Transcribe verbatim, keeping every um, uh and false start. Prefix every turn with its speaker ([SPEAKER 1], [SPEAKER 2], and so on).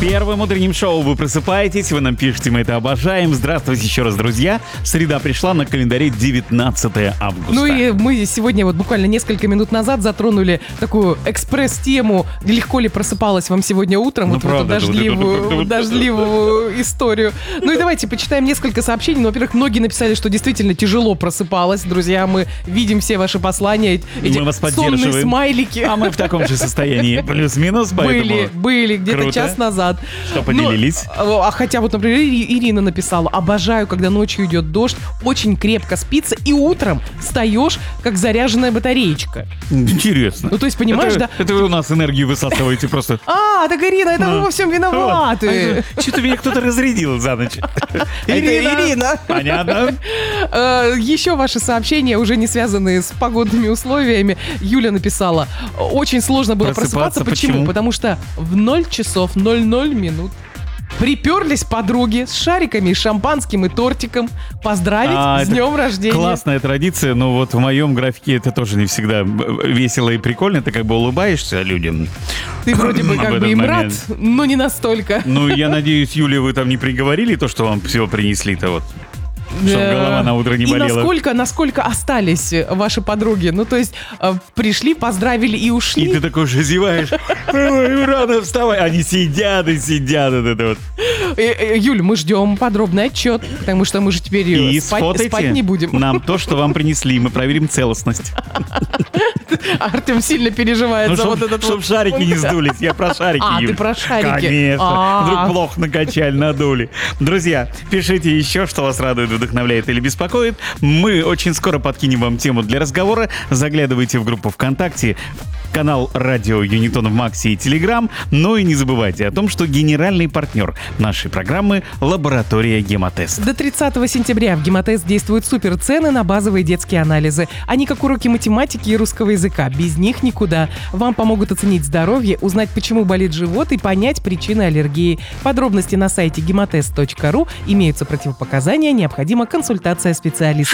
[SPEAKER 1] Первым утренним шоу вы просыпаетесь, вы нам пишете, мы это обожаем. Здравствуйте еще раз, друзья. Среда пришла, на календаре девятнадцатое августа.
[SPEAKER 2] Ну и мы сегодня вот буквально несколько минут назад затронули такую экспресс-тему. Легко ли просыпалось вам сегодня утром?
[SPEAKER 1] Ну,
[SPEAKER 2] вот правда, в эту дождливую, вот дождливую историю. Ну и давайте почитаем несколько сообщений. Ну, во-первых, многие написали, что действительно тяжело просыпалось. Друзья, мы видим все ваши послания. Эти
[SPEAKER 1] мы вас
[SPEAKER 2] сонные
[SPEAKER 1] поддерживаем.
[SPEAKER 2] смайлики.
[SPEAKER 1] А мы в таком же состоянии. Плюс-минус, поэтому...
[SPEAKER 2] Были, были, где-то
[SPEAKER 1] Круто.
[SPEAKER 2] час назад.
[SPEAKER 1] Что поделились?
[SPEAKER 2] Ну, а хотя вот, например, Ирина написала: обожаю, когда ночью идет дождь, очень крепко спится, и утром встаешь, как заряженная батареечка.
[SPEAKER 1] Интересно.
[SPEAKER 2] Ну, то есть, понимаешь,
[SPEAKER 1] это,
[SPEAKER 2] да?
[SPEAKER 1] Это вы у нас энергию высасываете просто.
[SPEAKER 2] А, так, Ирина, это
[SPEAKER 1] Ну.
[SPEAKER 2] вы во всем виноваты.
[SPEAKER 1] Что-то меня кто-то разрядил за ночь.
[SPEAKER 2] Ирина.
[SPEAKER 1] Это Ирина. Понятно.
[SPEAKER 2] Э, Еще ваши сообщения, уже не связанные с погодными условиями. Юля написала: очень сложно было
[SPEAKER 1] Просыпаться,
[SPEAKER 2] просыпаться. Почему?
[SPEAKER 1] почему?
[SPEAKER 2] Потому что в ноль часов ноль ноль минут приперлись подруги с шариками, шампанским и тортиком поздравить
[SPEAKER 1] А,
[SPEAKER 2] с
[SPEAKER 1] это
[SPEAKER 2] днем рождения.
[SPEAKER 1] Классная традиция, но вот в моем графике это тоже не всегда весело и прикольно. Ты как бы улыбаешься людям.
[SPEAKER 2] Ты вроде бы
[SPEAKER 1] в
[SPEAKER 2] как
[SPEAKER 1] этот
[SPEAKER 2] бы им рад,
[SPEAKER 1] момент.
[SPEAKER 2] но не настолько.
[SPEAKER 1] Ну, я надеюсь, Юля, вы там не приговорили то, что вам всего принесли-то вот? Чтобы
[SPEAKER 2] Э,
[SPEAKER 1] голова на утро не
[SPEAKER 2] И
[SPEAKER 1] болела.
[SPEAKER 2] насколько, насколько остались ваши подруги? Ну, то есть э, пришли, поздравили и ушли.
[SPEAKER 1] И ты такой же зеваешь. Ой, рано вставай. Они сидят и сидят. Вот это вот.
[SPEAKER 2] Э, э, Юль, мы ждем подробный отчет, потому что мы же теперь
[SPEAKER 1] И
[SPEAKER 2] спать,
[SPEAKER 1] сфотайте
[SPEAKER 2] спать не будем.
[SPEAKER 1] нам то, что вам принесли. Мы проверим целостность.
[SPEAKER 2] Артем сильно переживает
[SPEAKER 1] Ну,
[SPEAKER 2] за
[SPEAKER 1] чтоб,
[SPEAKER 2] вот этот
[SPEAKER 1] чтоб
[SPEAKER 2] вот
[SPEAKER 1] шарики
[SPEAKER 2] пункт.
[SPEAKER 1] не сдулись. Я про шарики,
[SPEAKER 2] А,
[SPEAKER 1] Юль.
[SPEAKER 2] ты про шарики.
[SPEAKER 1] Конечно.
[SPEAKER 2] А.
[SPEAKER 1] Вдруг плохо накачали, надули. Друзья, пишите еще, что вас радует, вдохновляет или беспокоит. Мы очень скоро подкинем вам тему для разговора. Заглядывайте в группу ВКонтакте, канал Радио Юнитон в Максе и Телеграм. Но и не забывайте о том, что генеральный партнер нашей программы — лаборатория Гемотест.
[SPEAKER 2] До тридцатого сентября в Гемотест действуют суперцены на базовые детские анализы. Они как уроки математики и русского языка. Без них никуда. Вам помогут оценить здоровье, узнать, почему болит живот и понять причины аллергии. Подробности на сайте гемотест точка ру. Имеются противопоказания, необходима консультация специалиста.